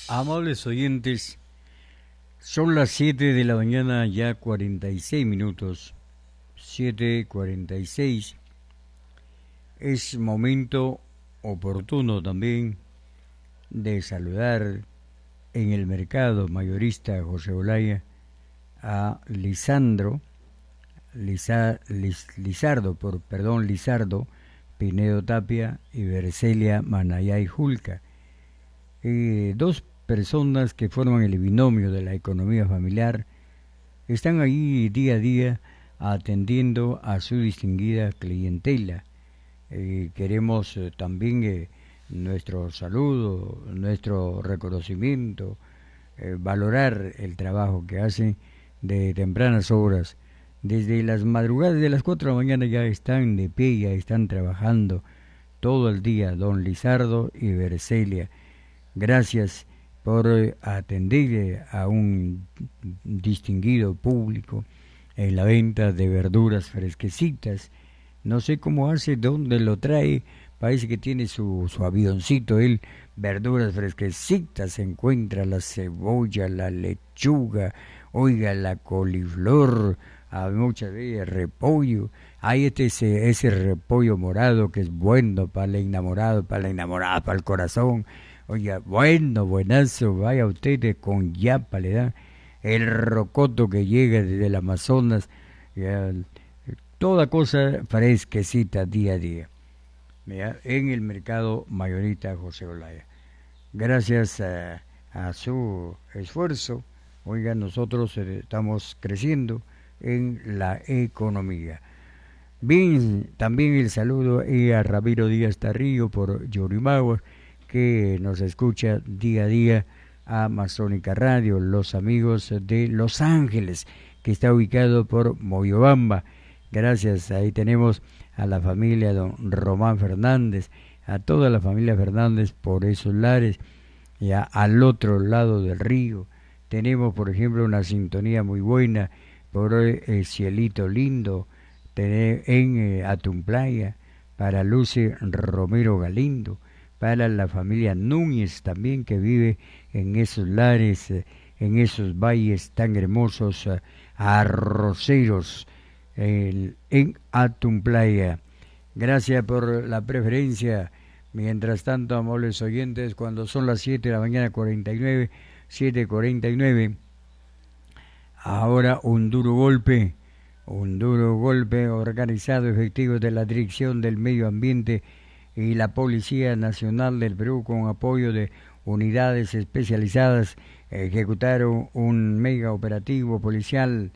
Amables oyentes, son las 7 de la mañana, ya 46 minutos, 7:46. Es momento oportuno también de saludar en el mercado mayorista José Olaya a Lizardo Pinedo Tapia y Bercelia Manayay Julca, dos personas que forman el binomio de la economía familiar. Están ahí día a día atendiendo a su distinguida clientela. Queremos también nuestro saludo, nuestro reconocimiento, valorar el trabajo que hacen de tempranas horas. Desde las madrugadas de las 4 de la mañana ya están de pie, ya están trabajando todo el día, don Lizardo y Bercelia. Gracias por atender a un distinguido público en la venta de verduras fresquecitas. No sé cómo hace, dónde lo trae, parece que tiene su avioncito, él, verduras fresquecitas, se encuentra la cebolla, la lechuga, oiga, la coliflor, muchas veces repollo. Hay ese repollo morado que es bueno para el enamorado, para la enamorada, para el corazón. Oiga, bueno, buenazo, vaya usted con yapa, le da el rocoto que llega desde el Amazonas, ya, toda cosa fresquecita día a día, ¿ya? En el mercado mayorista José Olaya. Gracias a su esfuerzo, oiga, nosotros estamos creciendo en la economía. Bien, también el saludo a Ramiro Díaz Tarrillo por Yorimagua, que nos escucha día a día, a Masónica Radio, los amigos de Los Ángeles, que está ubicado por Moyobamba. Gracias, ahí tenemos a la familia don Román Fernández, a toda la familia Fernández por esos lares, y al otro lado del río. Tenemos, por ejemplo, una sintonía muy buena por Cielito Lindo, en Atumplaya, para Luce Romero Galindo, para la familia Núñez también que vive en esos lares, en esos valles tan hermosos, arroceros, en Atumplaya. Gracias por la preferencia. Mientras tanto, amables oyentes, cuando son las 7 de la mañana 49, 7:49, ahora un duro golpe organizado efectivo de la Dirección del Medio Ambiente y la Policía Nacional del Perú, con apoyo de unidades especializadas, ejecutaron un mega operativo policial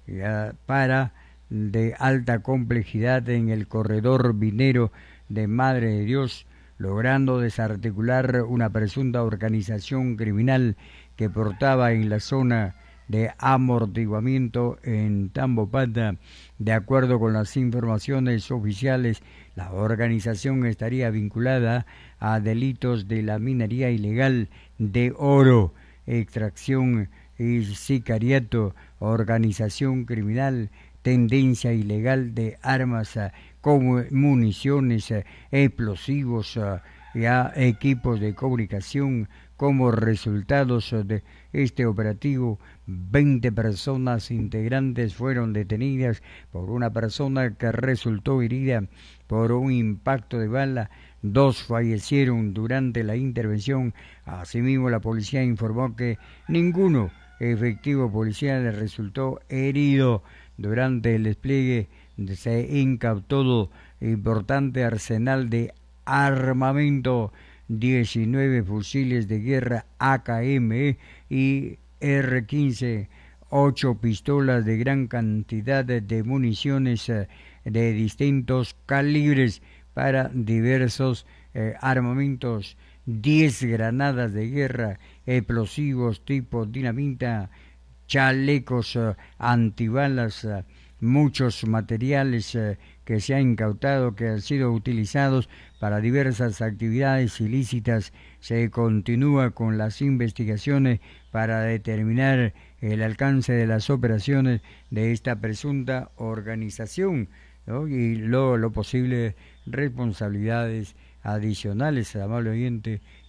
de alta complejidad en el corredor minero de Madre de Dios, logrando desarticular una presunta organización criminal que portaba en la zona de amortiguamiento en Tambopata. De acuerdo con las informaciones oficiales, la organización estaría vinculada a delitos de la minería ilegal de oro, extracción y sicariato, organización criminal, tendencia ilegal de armas como municiones, explosivos, equipos de comunicación. Como resultados de este operativo, 20 personas integrantes fueron detenidas por una persona que resultó herida por un impacto de bala. 2 fallecieron durante la intervención. Asimismo, la policía informó que ninguno efectivo policial resultó herido. Durante el despliegue se incautó importante arsenal de armamento, 19 fusiles de guerra AKM y R-15, 8 pistolas de gran cantidad de municiones de distintos calibres para diversos armamentos, 10 granadas de guerra, explosivos tipo dinamita, chalecos antibalas, muchos materiales que se han incautado, que han sido utilizados para diversas actividades ilícitas. Se continúa con las investigaciones para determinar el alcance de las operaciones de esta presunta organización, ¿no? Y lo posible responsabilidades adicionales, amable oyente,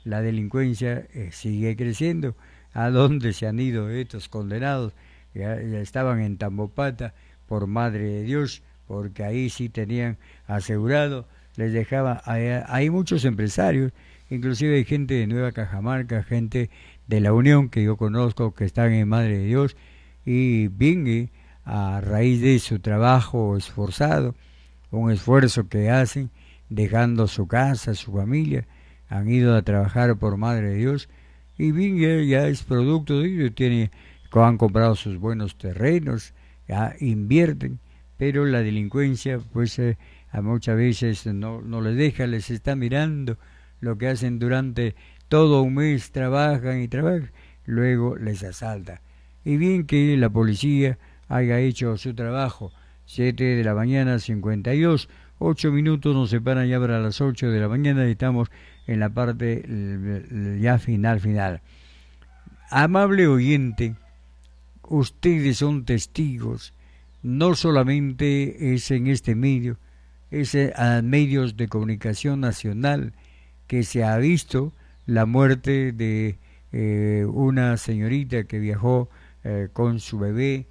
la delincuencia sigue creciendo. ¿A dónde se han ido estos condenados? Ya estaban en Tambopata, por Madre de Dios, porque ahí sí tenían asegurado, les dejaba, hay muchos empresarios, inclusive hay gente de Nueva Cajamarca, gente de la Unión que yo conozco que están en Madre de Dios, y bien, a raíz de su trabajo esforzado, un esfuerzo que hacen, dejando su casa, su familia, han ido a trabajar por Madre de Dios, y bien, ya es producto de ello, han comprado sus buenos terrenos, ya invierten, pero la delincuencia pues a muchas veces no les deja, les está mirando lo que hacen durante todo un mes, trabajan y trabajan, luego les asalta. Y bien que la policía haya hecho su trabajo, 7 de la mañana 52, 8 minutos nos separan ya para las 8 de la mañana y estamos en la parte ya final. Amable oyente, ustedes son testigos, no solamente es en este medio, es a medios de comunicación nacional que se ha visto la muerte de una señorita que viajó con su bebé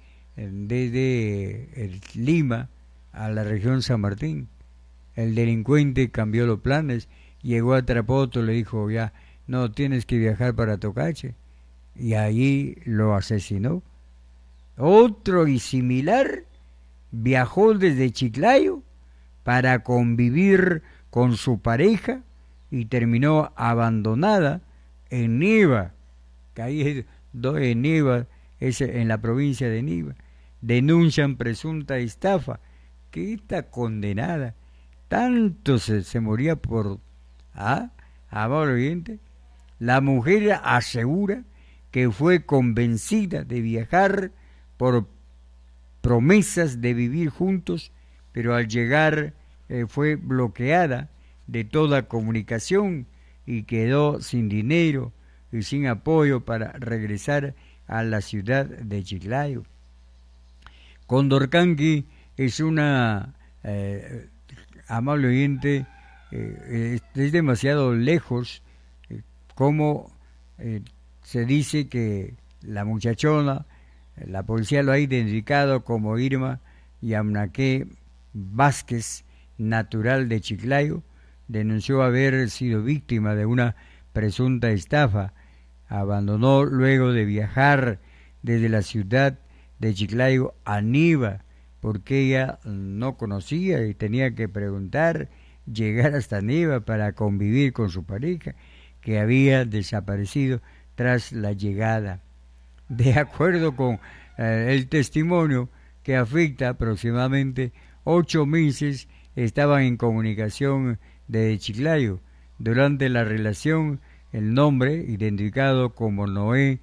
desde Lima a la región San Martín. El delincuente cambió los planes, llegó a Tarapoto, le dijo ya, no, tienes que viajar para Tocache, y allí lo asesinó. Otro y similar viajó desde Chiclayo para convivir con su pareja y terminó abandonada en Neiva, que ahí es en Neiva, es en la provincia de Neiva. Denuncian presunta estafa, que está condenada. Tanto se moría por... amable oyente, la mujer asegura que fue convencida de viajar por promesas de vivir juntos, pero al llegar fue bloqueada de toda comunicación y quedó sin dinero y sin apoyo para regresar a la ciudad de Chiclayo. Condorcanqui es una, amable oyente, es demasiado lejos, como se dice que la muchachona, la policía lo ha identificado como Irma Yamnaque Vázquez, natural de Chiclayo, denunció haber sido víctima de una presunta estafa. Abandonó luego de viajar desde la ciudad de Chiclayo a Neiva, porque ella no conocía y tenía que preguntar, llegar hasta Neiva para convivir con su pareja, que había desaparecido tras la llegada. De acuerdo con el testimonio que afecta aproximadamente 8 meses, estaban en comunicación desde Chiclayo. Durante la relación, el nombre, identificado como Noé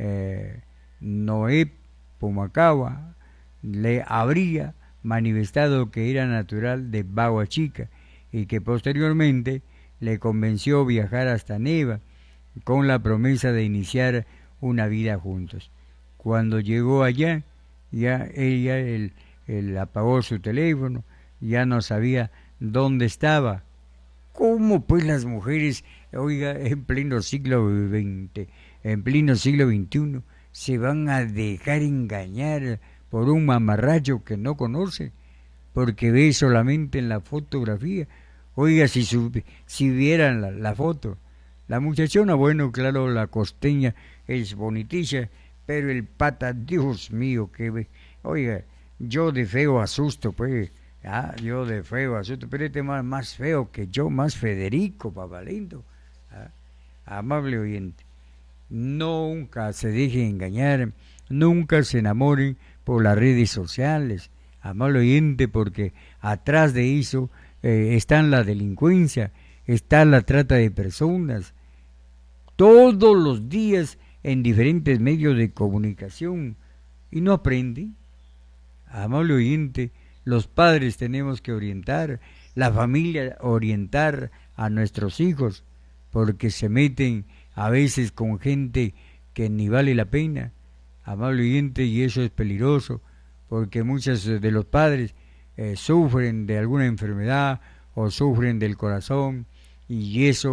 Pumacagua, le habría manifestado que era natural de Bagua Chica y que posteriormente le convenció viajar hasta Neiva con la promesa de iniciar una vida juntos. Cuando llegó allá, ya ella él apagó su teléfono, ya no sabía dónde estaba. ¿Cómo pues las mujeres, oiga, en pleno siglo XX, en pleno siglo XXI, se van a dejar engañar por un mamarracho que no conoce, porque ve solamente en la fotografía? Oiga, si vieran la foto, la muchachona, bueno, claro, la costeña es bonitilla, pero el pata, Dios mío, oiga, yo de feo asusto, pues, yo de feo asusto, pero este más feo que yo, más Federico, papalindo. Amable oyente, nunca se dejen engañar, nunca se enamoren por las redes sociales, amable oyente, porque atrás de eso está la delincuencia, está la trata de personas, todos los días en diferentes medios de comunicación, y no aprenden. Amable oyente, los padres tenemos que orientar, la familia orientar a nuestros hijos, porque se meten a veces con gente que ni vale la pena, amable oyente, y eso es peligroso, porque muchos de los padres sufren de alguna enfermedad o sufren del corazón, y eso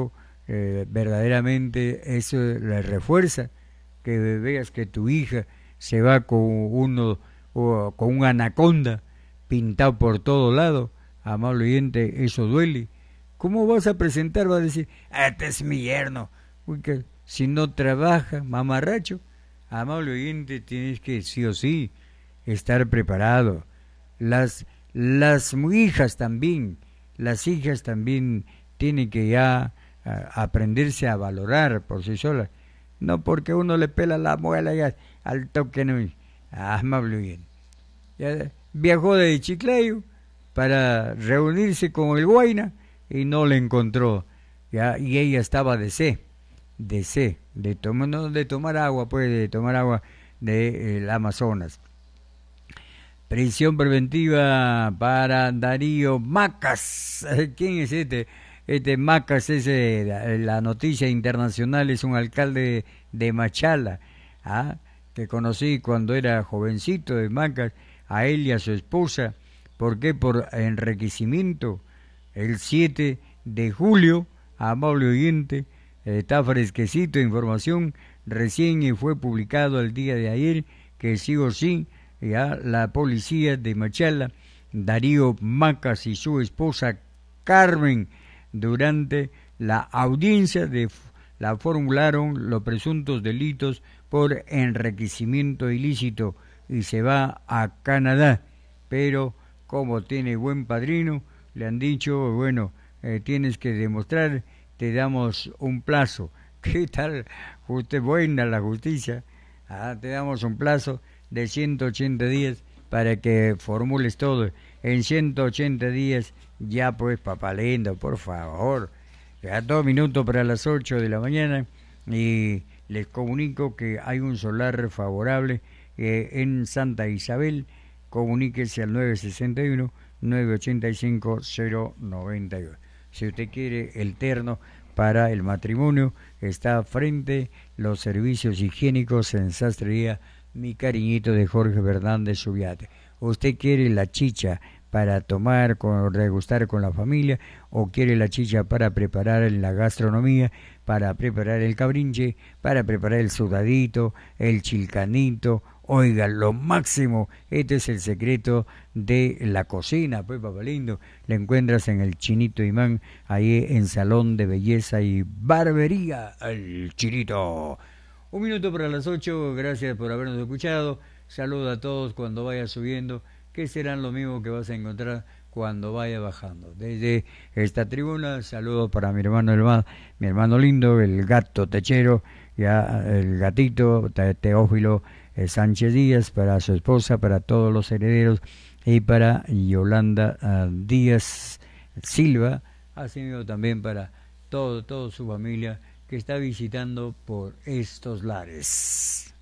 verdaderamente eso le refuerza que veas que tu hija se va con uno o con un anaconda pintado por todo lado, amable oyente, eso duele. ¿Cómo vas a presentar? Va a decir, este es mi yerno. Uy, que si no trabaja, mamarracho, amable oyente, tienes que sí o sí estar preparado. Las hijas también, las hijas también tienen que ya aprenderse a valorar por sí solas. No porque uno le pela la muela y al toque no. Amable oyente. Ya viajó de Chiclayo para reunirse con el Guaina y no le encontró. Ya, y ella estaba de tomar, no de tomar agua, pues de tomar agua del Amazonas. Prisión preventiva para Darío Macas. ¿Quién es este? Este Macas es la noticia internacional, es un alcalde de Machala, ¿ah? Que conocí cuando era jovencito de Macas, a él y a su esposa. ¿Por qué? Por enriquecimiento. El 7 de julio, amable oyente, está fresquecito información, recién fue publicado el día de ayer, que sí o sí, ya la policía de Machala, Darío Macas y su esposa Carmen, durante la audiencia la formularon los presuntos delitos por enriquecimiento ilícito y se va a Canadá, pero como tiene buen padrino, le han dicho, bueno, tienes que demostrar, te damos un plazo. ¿Qué tal? Usted buena la justicia. Te damos un plazo de 180 días para que formules todo. En 180 días ya pues, papá lindo, por favor. Ya 2 minutos para las 8 de la mañana y les comunico que hay un solar favorable en Santa Isabel. Comuníquese al 961-985-092. Si usted quiere el terno para el matrimonio, está frente los servicios higiénicos en Sastrería Mi Cariñito de Jorge Fernández Subiate. ¿Usted quiere la chicha para tomar, degustar con la familia, o quiere la chicha para preparar en la gastronomía, para preparar el cabrinche, para preparar el sudadito, el chilcanito? Oiga, lo máximo, este es el secreto de la cocina, pues papá lindo, le encuentras en el Chinito Imán, ahí en Salón de Belleza y Barbería, el Chinito. 1 minuto para las 8, gracias por habernos escuchado, saludo a todos cuando vaya subiendo, que serán lo mismo que vas a encontrar cuando vaya bajando. Desde esta tribuna, saludos para mi hermano mi hermano lindo, el gato techero, ya el gatito Teófilo Sánchez Díaz, para su esposa, para todos los herederos y para Yolanda Díaz Silva, así mismo también para toda su familia que está visitando por estos lares.